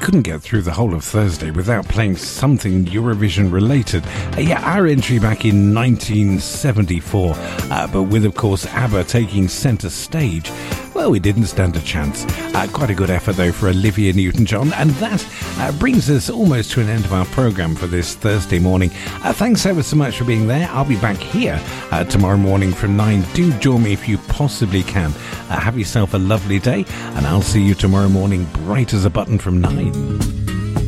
couldn't get through the whole of Thursday without playing something Eurovision related. Our entry back in 1974, but with, of course, ABBA taking centre stage. Well, we didn't stand a chance. Quite a good effort, though, for Olivia Newton-John. And that brings us almost to an end of our programme for this Thursday morning. Thanks ever so much for being there. I'll be back here tomorrow morning from 9. Do join me if you possibly can. Have yourself a lovely day, and I'll see you tomorrow morning bright as a button from 9.